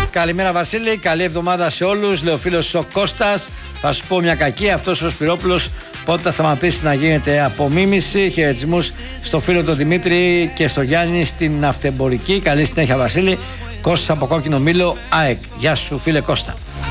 Καλημέρα Βασίλη, καλή εβδομάδα σε όλους. Λέει ο φίλος ο Κώστας. Θα σου πω μια κακή, αυτός ο Σπυρόπουλος πότε θα σταματήσει να γίνεται απομίμηση. Χαιρετισμούς στο φίλο τον Δημήτρη και στο Γιάννη στην Αυτεμπορική. Καλή συνέχεια Βασίλη. Κώστας από Κόκκινο Μήλο, ΑΕΚ. Γεια σου φίλε Κώστα.